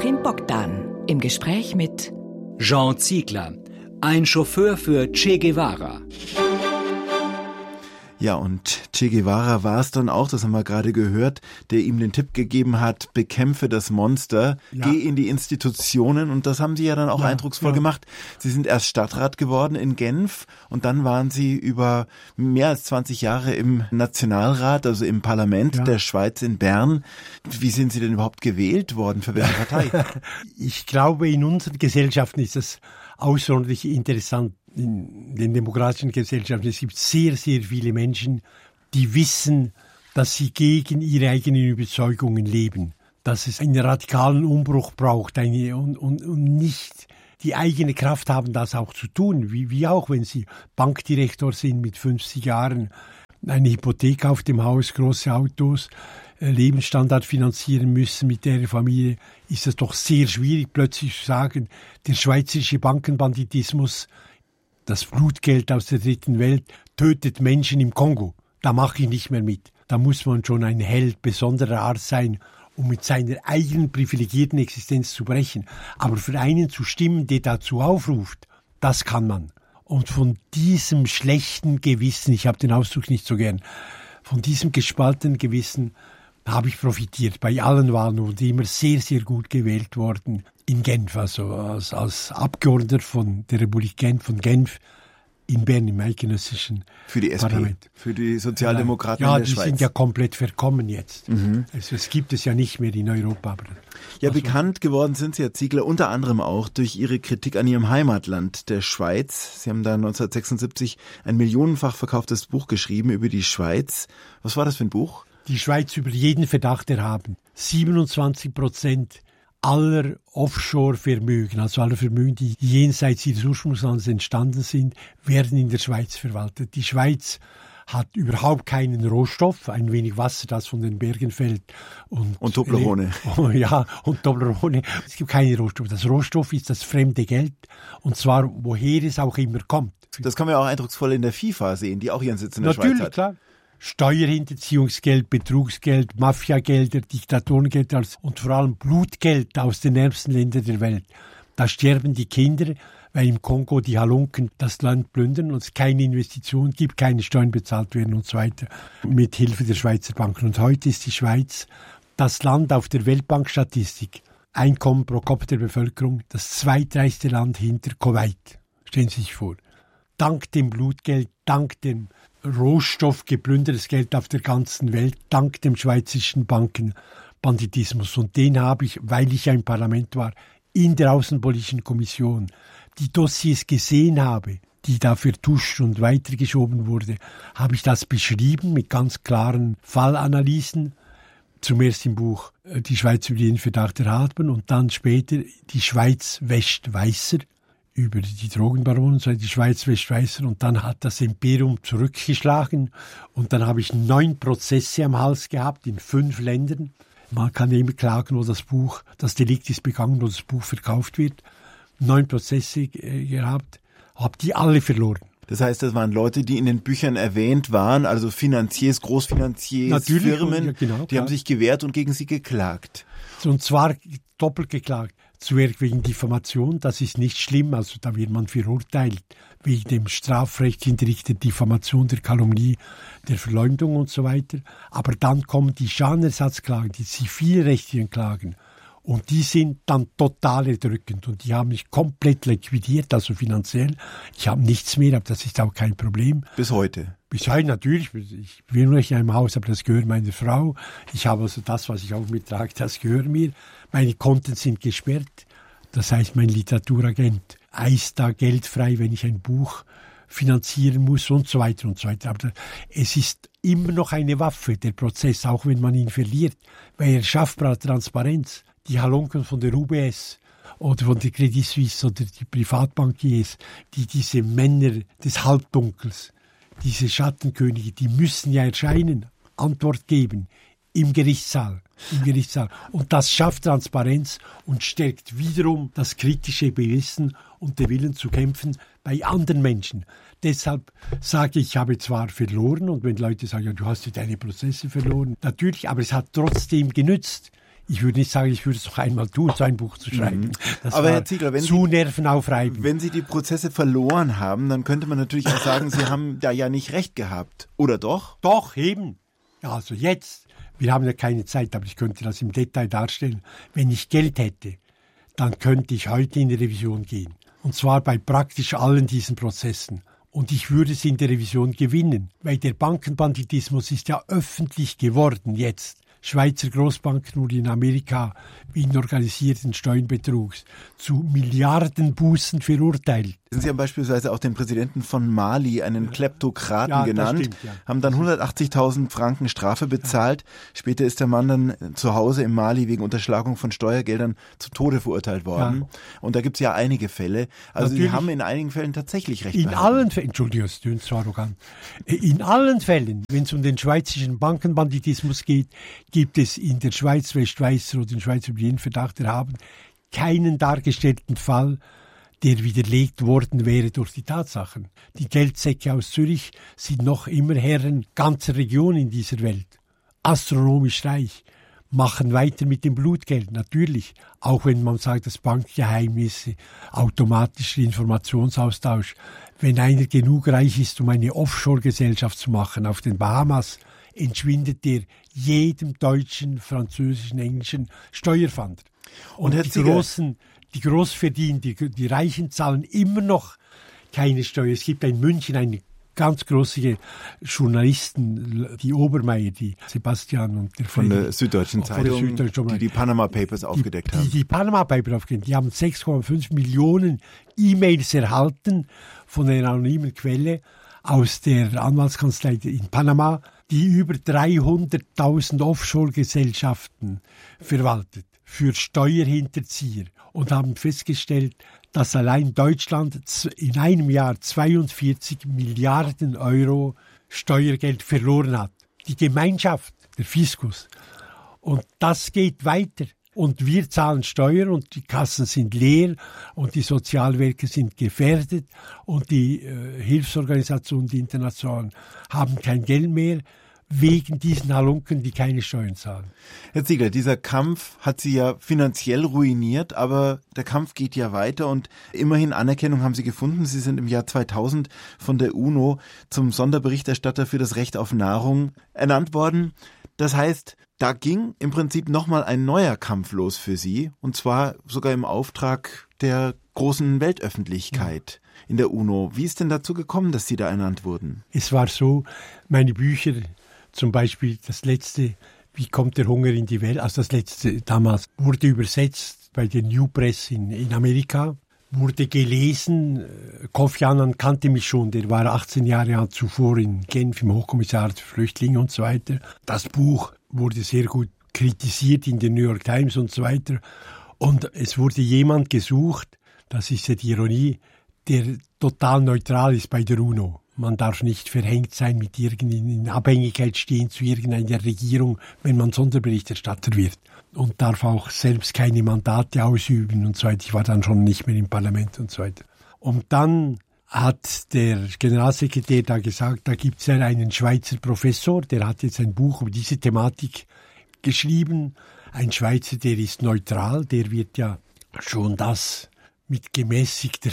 Joachim Bogdan im Gespräch mit Jean Ziegler, ein Chauffeur für Che Guevara. Ja, und Che Guevara war es dann auch, das haben wir gerade gehört, der ihm den Tipp gegeben hat, bekämpfe das Monster, geh in die Institutionen, und das haben Sie ja dann auch eindrucksvoll gemacht. Sie sind erst Stadtrat geworden in Genf und dann waren Sie über mehr als 20 Jahre im Nationalrat, also im Parlament der Schweiz in Bern. Wie sind Sie denn überhaupt gewählt worden? Für welche Partei? Ich glaube, in unseren Gesellschaften ist das außerordentlich interessant. In den demokratischen Gesellschaften, es gibt sehr, sehr viele Menschen, die wissen, dass sie gegen ihre eigenen Überzeugungen leben, dass es einen radikalen Umbruch braucht und nicht die eigene Kraft haben, das auch zu tun, wie auch, wenn sie Bankdirektor sind mit 50 Jahren, eine Hypothek auf dem Haus, große Autos, Lebensstandard finanzieren müssen mit der Familie, ist es doch sehr schwierig, plötzlich zu sagen, der schweizerische Bankenbanditismus, das Blutgeld aus der dritten Welt tötet Menschen im Kongo. Da mache ich nicht mehr mit. Da muss man schon ein Held besonderer Art sein, um mit seiner eigenen privilegierten Existenz zu brechen. Aber für einen zu stimmen, der dazu aufruft, das kann man. Und von diesem schlechten Gewissen, ich habe den Ausdruck nicht so gern, von diesem gespaltenen Gewissen habe ich profitiert. Bei allen Wahlen und immer sehr, sehr gut gewählt worden. In Genf, also als Abgeordneter von der Republik von Genf in Bern im eidgenössischen für die SP, Parlament. Für die Sozialdemokraten in der Schweiz. Ja, die sind ja komplett verkommen jetzt. Also es gibt es ja nicht mehr in Europa. Aber ja, bekannt geworden sind Sie, Herr Ziegler, unter anderem auch durch Ihre Kritik an Ihrem Heimatland, der Schweiz. Sie haben da 1976 ein millionenfach verkauftes Buch geschrieben über die Schweiz. Was war das für ein Buch? Die Schweiz über jeden Verdacht erhaben. 27% aller Offshore-Vermögen, also aller Vermögen, die jenseits ihres Ursprungslandes entstanden sind, werden in der Schweiz verwaltet. Die Schweiz hat überhaupt keinen Rohstoff, ein wenig Wasser, das von den Bergen fällt. Und Toblerone. Ja, und Toblerone. Es gibt keine Rohstoffe. Das Rohstoff ist das fremde Geld, und zwar woher es auch immer kommt. Das kann man ja auch eindrucksvoll in der FIFA sehen, die auch ihren Sitz in der Schweiz hat. Natürlich, klar. Steuerhinterziehungsgeld, Betrugsgeld, Mafiagelder, Diktatorengeld und vor allem Blutgeld aus den ärmsten Ländern der Welt. Da sterben die Kinder, weil im Kongo die Halunken das Land plündern und es keine Investitionen gibt, keine Steuern bezahlt werden und so weiter, mit Hilfe der Schweizer Banken. Und heute ist die Schweiz das Land auf der Weltbankstatistik, Einkommen pro Kopf der Bevölkerung, das zweitreichste Land hinter Kuwait. Stellen Sie sich vor. Dank dem Blutgeld, dank dem Rohstoff geplündertes Geld auf der ganzen Welt, dank dem schweizerischen Bankenbanditismus. Und den habe ich, weil ich ja im Parlament war, in der Außenpolitischen Kommission, die Dossiers gesehen habe, die da vertuscht und weitergeschoben wurde, habe ich das beschrieben mit ganz klaren Fallanalysen. Zum ersten im Buch Die Schweiz über jeden Verdacht erhaben und dann später Die Schweiz wäscht weißer, über die Drogenbaronen, die Schweiz wäscht weißer, und dann hat das Imperium zurückgeschlagen und dann habe ich 9 Prozesse am Hals gehabt in 5 Ländern. Man kann immer klagen, wo das Delikt ist begangen, wo das Buch verkauft wird. 9 Prozesse gehabt, habe die alle verloren. Das heißt, das waren Leute, die in den Büchern erwähnt waren, also Finanziers, Großfinanziers, natürlich, Firmen, ja, genau, die haben sich gewehrt und gegen sie geklagt. Und zwar doppelt geklagt. Zuerst wegen Diffamation, das ist nicht schlimm, also da wird man verurteilt, wegen dem Strafrecht hinterrichtet, der Diffamation, der Kalumnie, der Verleumdung und so weiter. Aber dann kommen die Schadenersatzklagen, die zivilrechtlichen Klagen. Und die sind dann total erdrückend und die haben mich komplett liquidiert, also finanziell. Ich habe nichts mehr, aber das ist auch kein Problem. Bis heute? Bis heute natürlich. Ich bin nur nicht in einem Haus, aber das gehört meiner Frau. Ich habe also das, was ich auf mir trage, das gehört mir. Meine Konten sind gesperrt. Das heißt, mein Literaturagent eist da Geld frei, wenn ich ein Buch finanzieren muss und so weiter und so weiter. Aber es ist immer noch eine Waffe, der Prozess, auch wenn man ihn verliert, weil er schafft Transparenz. Die Halunken von der UBS oder von der Credit Suisse oder die Privatbankiers, die diese Männer des Halbdunkels, diese Schattenkönige, die müssen ja erscheinen, Antwort geben im Gerichtssaal. Und das schafft Transparenz und stärkt wiederum das kritische Gewissen und den Willen zu kämpfen bei anderen Menschen. Deshalb sage ich, ich habe zwar verloren, und wenn Leute sagen, ja, du hast ja deine Prozesse verloren, natürlich, aber es hat trotzdem genützt. Ich würde nicht sagen, ich würde es noch einmal tun, so ein Buch zu schreiben. Das Aber war Herr Ziegler, wenn zu nervenaufreibend. Wenn Sie die Prozesse verloren haben, dann könnte man natürlich auch sagen, Sie haben da ja nicht recht gehabt. Oder doch? Doch, eben. Ja, also jetzt, wir haben ja keine Zeit, aber ich könnte das im Detail darstellen. Wenn ich Geld hätte, dann könnte ich heute in die Revision gehen. Und zwar bei praktisch allen diesen Prozessen. Und ich würde es in der Revision gewinnen, weil der Bankenbanditismus ist ja öffentlich geworden jetzt. Schweizer Großbanken wurden in Amerika wegen organisierten Steuerbetrugs zu Milliardenbußen verurteilt. Sie haben beispielsweise auch den Präsidenten von Mali, einen Kleptokraten genannt, stimmt, ja. Haben dann 180.000 Franken Strafe bezahlt. Später ist der Mann dann zu Hause in Mali wegen Unterschlagung von Steuergeldern zu Tode verurteilt worden. Ja. Und da gibt es ja einige Fälle. Also Sie haben in einigen Fällen tatsächlich recht behalten. In allen Fällen, Entschuldigung, das klingt so arrogant. In allen Fällen, wenn es um den schweizerischen Bankenbanditismus geht, gibt es in der Schweiz, Westschweizer oder in Schweiz über jeden Verdacht erhaben, keinen dargestellten Fall, der widerlegt worden wäre durch die Tatsachen. Die Geldsäcke aus Zürich sind noch immer Herren ganzer Regionen in dieser Welt. Astronomisch reich. Machen weiter mit dem Blutgeld, natürlich. Auch wenn man sagt, dass Bankgeheimnisse, automatischer Informationsaustausch. Wenn einer genug reich ist, um eine Offshore-Gesellschaft zu machen auf den Bahamas, entschwindet der jedem deutschen, französischen, englischen Steuerfahnder. Und die Großverdiener, die Reichen zahlen immer noch keine Steuer. Es gibt in München eine ganz große Journalisten, die Obermeier, die Sebastian und der von der Süddeutschen Zeitung, die Panama Papers aufgedeckt haben. Die Panama Papers aufgedeckt. Die haben 6,5 Millionen E-Mails erhalten von einer anonymen Quelle aus der Anwaltskanzlei in Panama, die über 300.000 Offshore-Gesellschaften verwaltet für Steuerhinterzieher und haben festgestellt, dass allein Deutschland in einem Jahr 42 Milliarden Euro Steuergeld verloren hat. Die Gemeinschaft, der Fiskus. Und das geht weiter. Und wir zahlen Steuern und die Kassen sind leer und die Sozialwerke sind gefährdet und die Hilfsorganisationen, die internationalen, haben kein Geld mehr wegen diesen Halunken, die keine Steuern zahlen. Herr Ziegler, dieser Kampf hat Sie ja finanziell ruiniert, aber der Kampf geht ja weiter und immerhin Anerkennung haben Sie gefunden. Sie sind im Jahr 2000 von der UNO zum Sonderberichterstatter für das Recht auf Nahrung ernannt worden. Das heißt, da ging im Prinzip nochmal ein neuer Kampf los für Sie, und zwar sogar im Auftrag der großen Weltöffentlichkeit in der UNO. Wie ist denn dazu gekommen, dass Sie da ernannt wurden? Es war so, meine Bücher, zum Beispiel das letzte, Wie kommt der Hunger in die Welt, also das letzte damals, wurde übersetzt bei der New Press in Amerika, wurde gelesen. Kofi Annan kannte mich schon, der war 18 Jahre zuvor in Genf im Hochkommissariat für Flüchtlinge und so weiter. Das Buch wurde sehr gut kritisiert in der New York Times und so weiter. Und es wurde jemand gesucht, das ist ja die Ironie, der total neutral ist bei der UNO. Man darf nicht verhängt sein, mit in Abhängigkeit stehen zu irgendeiner Regierung, wenn man Sonderberichterstatter wird. Und darf auch selbst keine Mandate ausüben und so weiter. Ich war dann schon nicht mehr im Parlament und so weiter. Und dann hat der Generalsekretär da gesagt, da gibt es ja einen Schweizer Professor, der hat jetzt ein Buch über diese Thematik geschrieben. Ein Schweizer, der ist neutral, der wird ja schon das mit gemäßigter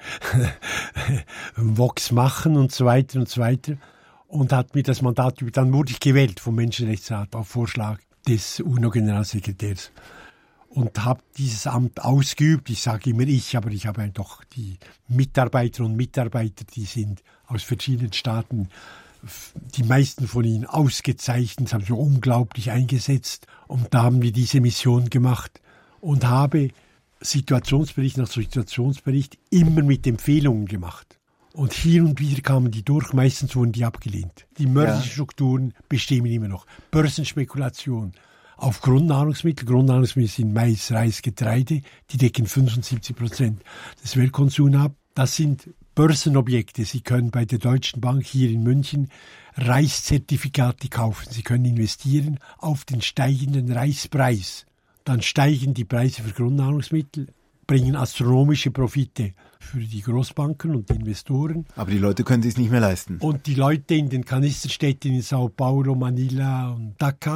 Vox machen und so weiter und so weiter. Und hat mir das Mandat über. Dann wurde ich gewählt vom Menschenrechtsrat auf Vorschlag des UNO-Generalsekretärs und habe dieses Amt ausgeübt. Ich sage immer ich, aber ich habe doch die Mitarbeiter und Mitarbeiter, die sind aus verschiedenen Staaten, die meisten von ihnen ausgezeichnet, haben sich unglaublich eingesetzt. Und da haben wir diese Mission gemacht und habe Situationsbericht nach Situationsbericht immer mit Empfehlungen gemacht. Und hier und wieder kamen die durch, meistens wurden die abgelehnt. Die mörderischen Strukturen bestehen immer noch. Börsenspekulation auf Grundnahrungsmittel. Grundnahrungsmittel sind Mais, Reis, Getreide. Die decken 75% des Weltkonsums ab. Das sind Börsenobjekte. Sie können bei der Deutschen Bank hier in München Reiszertifikate kaufen. Sie können investieren auf den steigenden Reispreis. Dann steigen die Preise für Grundnahrungsmittel, bringen astronomische Profite für die Großbanken und die Investoren. Aber die Leute können sich es nicht mehr leisten. Und die Leute in den Kanisterstädten in Sao Paulo, Manila und Dhaka,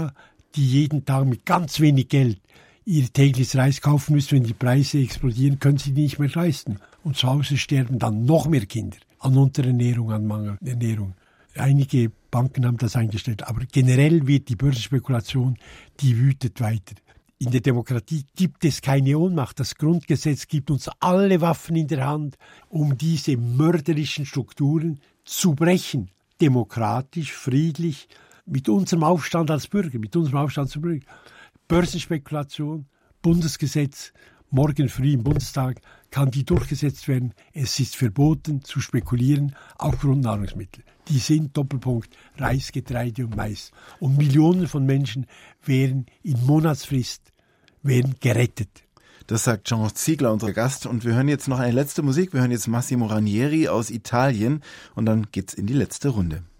die jeden Tag mit ganz wenig Geld ihr tägliches Reis kaufen müssen. Wenn die Preise explodieren, können sie die nicht mehr leisten. Und zu Hause sterben dann noch mehr Kinder an Unterernährung, an Mangelernährung. Einige Banken haben das eingestellt, aber generell wird die Börsenspekulation, die wütet weiter. In der Demokratie gibt es keine Ohnmacht. Das Grundgesetz gibt uns alle Waffen in der Hand, um diese mörderischen Strukturen zu brechen. Demokratisch, friedlich, mit unserem Aufstand als Bürger, mit unserem Aufstand zum Bürger. Börsenspekulation, Bundesgesetz, morgen früh im Bundestag kann die durchgesetzt werden. Es ist verboten zu spekulieren auf Grundnahrungsmittel. Die sind Doppelpunkt Reis, Getreide und Mais. Und Millionen von Menschen wären in Monatsfrist gerettet. Das sagt Jean Ziegler, unser Gast. Und wir hören jetzt noch eine letzte Musik. Wir hören jetzt Massimo Ranieri aus Italien und dann geht's in die letzte Runde.